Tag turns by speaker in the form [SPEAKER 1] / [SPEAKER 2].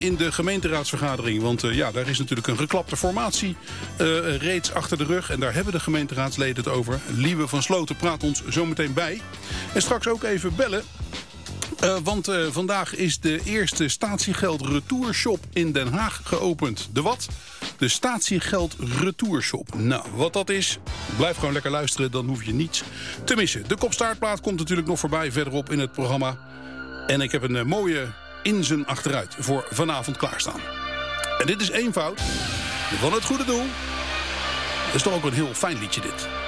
[SPEAKER 1] in de gemeenteraadsvergadering. Want daar is natuurlijk een geklapte formatie reeds achter de rug. En daar hebben de gemeenteraadsleden het over. Lieve van Sloten praat ons zometeen bij. En straks ook even bellen. Want vandaag is de eerste statiegeld retourshop in Den Haag geopend. De wat? De statiegeld retourshop. Nou, wat dat is, blijf gewoon lekker luisteren. Dan hoef je niets te missen. De kopstaartplaat komt natuurlijk nog voorbij verderop in het programma. En ik heb een mooie in zijn achteruit voor vanavond klaarstaan. En dit is eenvoud van het goede doel. Dat is toch ook een heel fijn liedje dit.